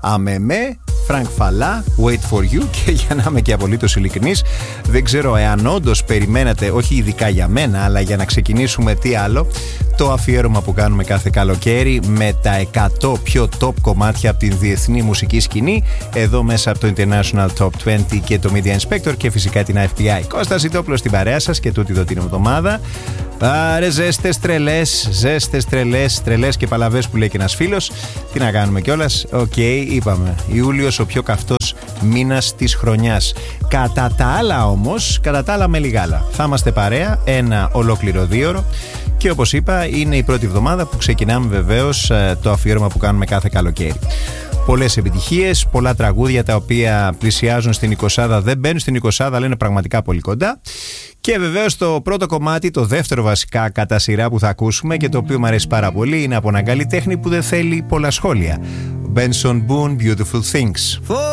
Αμεμέ, Frank Falla, Wait for You. Και για να είμαι και απολύτως ειλικρινής, δεν ξέρω εάν όντως περιμένατε, όχι ειδικά για μένα, αλλά για να ξεκινήσουμε τι άλλο, το αφιέρωμα που κάνουμε κάθε καλοκαίρι με τα 100 πιο top κομμάτια από την διεθνή μουσική σκηνή, εδώ μέσα από το International Top 20 και το Media Inspector και φυσικά την FBI. Κώστας Ζητόπουλος στην παρέα σας και τούτη εδώ την εβδομάδα. Άρε ζέστες τρελές και παλαβές που λέει και ένας φίλος. Τι να κάνουμε κιόλας. Οκ, είπαμε. Ιούλιος ο πιο καυτός μήνας της χρονιάς. Κατά τα άλλα όμως, κατά τα άλλα με λιγάλα. Θα είμαστε παρέα ένα ολόκληρο 2ωρο. Και όπως είπα, είναι η πρώτη εβδομάδα που ξεκινάμε βεβαίως το αφιέρωμα που κάνουμε κάθε καλοκαίρι. Πολλές επιτυχίες, πολλά τραγούδια τα οποία πλησιάζουν στην 20, δεν μπαίνουν στην 20, αλλά είναι πραγματικά πολύ κοντά. Και βεβαίως το πρώτο κομμάτι, το δεύτερο βασικά κατά σειρά που θα ακούσουμε και το οποίο μου αρέσει πάρα πολύ, είναι από έναν καλλιτέχνη που δεν θέλει πολλά σχόλια. Benson Boone, Beautiful Things.